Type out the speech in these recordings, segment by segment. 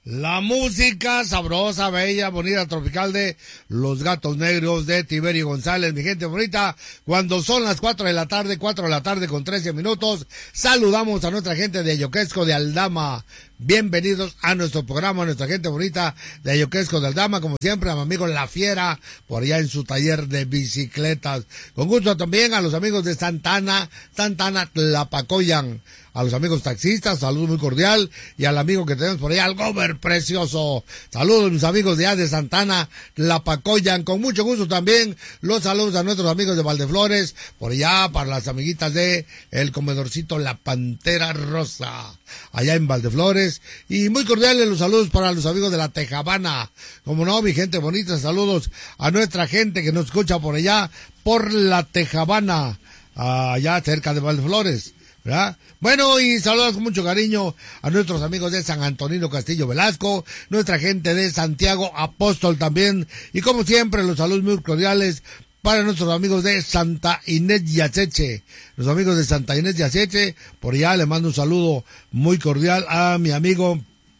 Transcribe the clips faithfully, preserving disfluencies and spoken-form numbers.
La música sabrosa, bella, bonita, tropical de Los Gatos Negros de Tiberio González, mi gente bonita. Cuando son las cuatro de la tarde, cuatro de la tarde con trece minutos, saludamos a nuestra gente de Ayoquesco de Aldama. Bienvenidos a nuestro programa, a nuestra gente bonita de Ayoquesco de Aldama, como siempre a mi amigo La Fiera, por allá en su taller de bicicletas. Con gusto también a los amigos de Santana, Santana Tlapacoyan, a los amigos taxistas, saludos muy cordial, y al amigo que tenemos por allá, al Gober Precioso. Saludos mis amigos de allá de Santana Tlapacoyan, con mucho gusto también los saludos a nuestros amigos de Valdeflores, por allá para las amiguitas de El Comedorcito La Pantera Rosa, allá en Valdeflores. Y muy cordiales los saludos para los amigos de la Tejabana. Como no, mi gente bonita, saludos a nuestra gente que nos escucha por allá, por la Tejabana, allá cerca de Valdeflores, ¿verdad? Bueno, y saludos con mucho cariño a nuestros amigos de San Antonino Castillo Velasco, nuestra gente de Santiago Apóstol también, y como siempre los saludos muy cordiales para nuestros amigos de Santa Inés de Acheche, los amigos de Santa Inés de Acheche, por allá le mando un saludo muy cordial a mi amigo,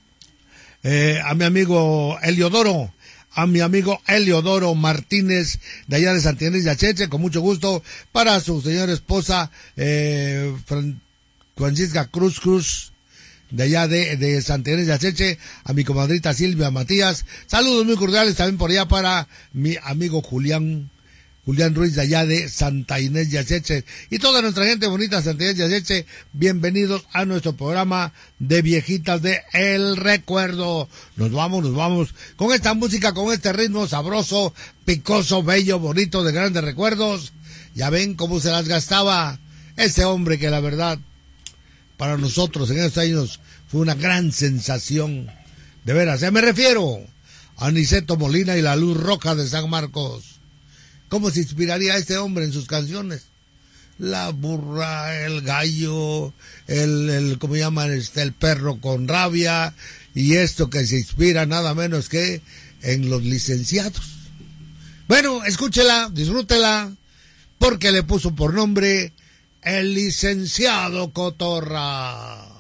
eh, a mi amigo Eliodoro, a mi amigo Eliodoro Martínez, de allá de Santa Inés de Acheche, con mucho gusto, para su señora esposa, eh, Francisca Cruz Cruz, de allá de, de Santa Inés de Acheche, a mi comadrita Silvia Matías, saludos muy cordiales también por allá para mi amigo Julián, Julián Ruiz de allá de Santa Inés de Acheche, y toda nuestra gente bonita de Santa Inés de Acheche, bienvenidos a nuestro programa de viejitas de El Recuerdo. Nos vamos, nos vamos con esta música, con este ritmo sabroso, picoso, bello, bonito, de grandes recuerdos. Ya ven cómo se las gastaba ese hombre que la verdad, para nosotros en esos años, fue una gran sensación. De veras, ya me refiero a Aniceto Molina y la Luz Roja de San Marcos. ¿Cómo se inspiraría a este hombre en sus canciones? La burra, el gallo, el, el ¿cómo llaman? Este, el perro con rabia, y esto que se inspira nada menos que en Los Licenciados. Bueno, escúchela, disfrútela, porque le puso por nombre El Licenciado Cotorra.